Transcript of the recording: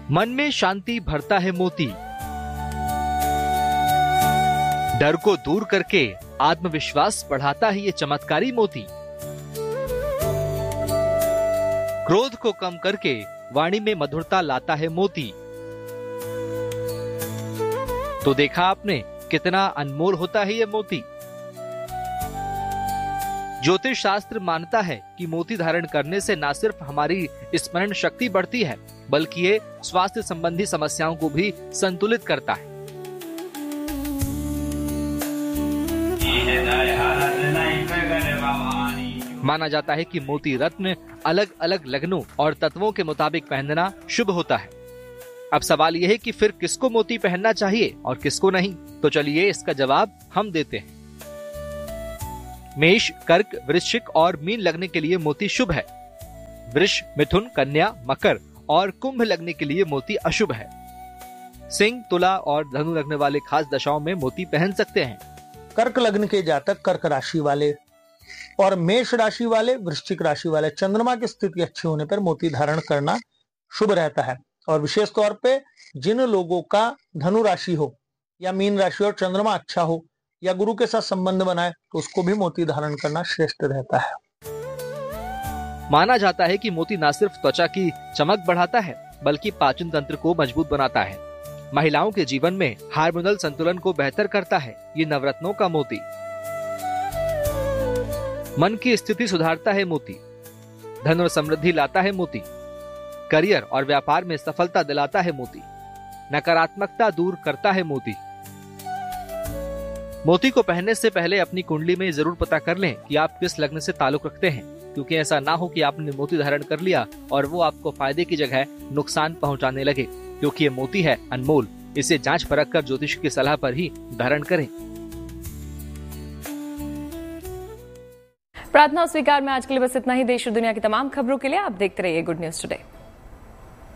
मन में शांति भरता है मोती, डर को दूर करके आत्मविश्वास बढ़ाता है ये चमत्कारी मोती। क्रोध को कम करके वाणी में मधुरता लाता है मोती। तो देखा आपने कितना अनमोल होता है ये मोती। ज्योतिष शास्त्र मानता है कि मोती धारण करने से न सिर्फ हमारी स्मरण शक्ति बढ़ती है, बल्कि ये स्वास्थ्य संबंधी समस्याओं को भी संतुलित करता है। माना जाता है कि मोती रत्न अलग अलग लग्नों और तत्वों के मुताबिक पहनना शुभ होता है। अब सवाल यह है कि फिर किसको मोती पहनना चाहिए और किसको नहीं। तो चलिए इसका जवाब हम देते हैं। मेष, कर्क, वृश्चिक और मीन लगने के लिए मोती शुभ है। वृष, मिथुन, कन्या, मकर और कुंभ लगने के लिए मोती अशुभ है। सिंह, तुला और धनु लगने वाले खास दशाओं में मोती पहन सकते हैं। कर्क लग्न के जातक, कर्क राशि वाले और मेष राशि वाले, वृश्चिक राशि वाले चंद्रमा की स्थिति अच्छी होने पर मोती धारण करना शुभ रहता है। और विशेष तौर पे जिन लोगों का धनु राशि हो या मीन राशि और चंद्रमा अच्छा हो या गुरु के साथ संबंध बनाए तो उसको भी मोती धारण करना श्रेष्ठ रहता है। माना जाता है कि मोती न सिर्फ त्वचा की चमक बढ़ाता है, बल्कि पाचन तंत्र को मजबूत बनाता है। महिलाओं के जीवन में हार्मोनल संतुलन को बेहतर करता है ये नवरत्नों का मोती। मन की स्थिति सुधारता है मोती। धन और समृद्धि लाता है मोती। करियर और व्यापार में सफलता दिलाता है मोती। नकारात्मकता दूर करता है मोती। मोती को पहनने से पहले अपनी कुंडली में जरूर पता कर लें कि आप किस लग्न से ताल्लुक रखते हैं, क्योंकि ऐसा ना हो कि आपने मोती धारण कर लिया और वो आपको फायदे की जगह नुकसान पहुंचाने लगे, क्योंकि ये मोती है अनमोल। इसे जांच परख कर ज्योतिष की सलाह पर ही धारण करें। प्रार्थना स्वीकार में आज के लिए बस इतना ही। देश और दुनिया की तमाम खबरों के लिए आप देखते रहिए गुड न्यूज टुडे।